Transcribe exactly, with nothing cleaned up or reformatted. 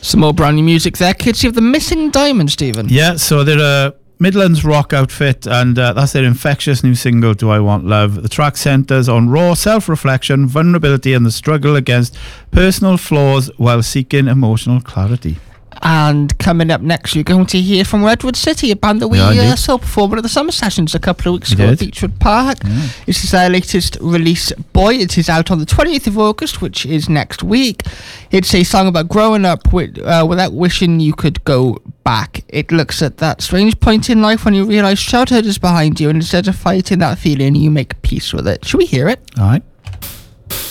Some more brand new music there. Kids, you have the Missing Diamond, Stephen. Yeah, so they're a Midlands rock outfit, and uh, that's their infectious new single, Do I Want Love. The track centres on raw self-reflection, vulnerability, and the struggle against personal flaws while seeking emotional clarity. And coming up next, you're going to hear from Redwood City, a band that we Yeah, uh, saw performing at the Summer Sessions a couple of weeks ago at Beechwood Park. Yeah. This is their latest release, Boy. It is out on the twentieth of August, which is next week. It's a song about growing up with, uh, without wishing you could go back. It looks at that strange point in life when you realise childhood is behind you, and instead of fighting that feeling, you make peace with it. Should we hear it? All right.